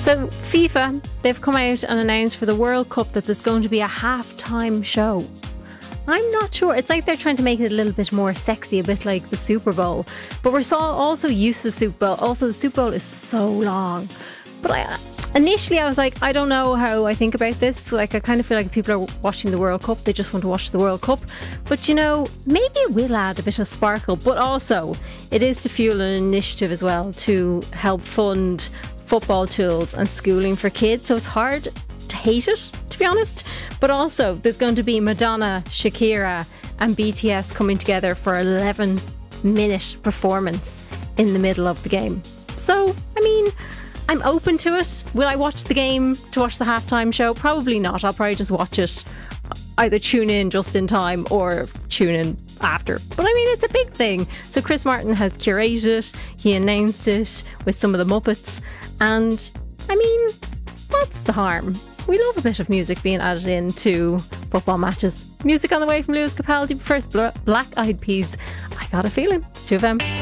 So FIFA, they've come out and announced for the World Cup that there's going to be a halftime show. I'm not sure. It's like they're trying to make it a little bit more sexy, a bit like the Super Bowl. But we're also used to the Super Bowl. Also, the Super Bowl is so long. But initially I was like, I don't know how I think about this. Like, I kind of feel like if people are watching the World Cup, they just want to watch the World Cup. But you know, maybe it will add a bit of sparkle. But also, it is to fuel an initiative as well to help fund football tools and schooling for kids. So it's hard to hate it, to be honest. But also, there's going to be Madonna, Shakira and BTS coming together for an 11-minute performance in the middle of the game. So, I mean, I'm open to it. Will I watch the game to watch the halftime show? Probably not. I'll probably just watch it, either tune in just in time or tune in after. But I mean, it's a big thing. So Chris Martin has curated it. He announced it with some of the Muppets. And I mean, what's the harm? We love a bit of music being added into football matches. Music on the way from Lewis Capaldi, but first Black Eyed Peas. I got a feeling. It's 2FM.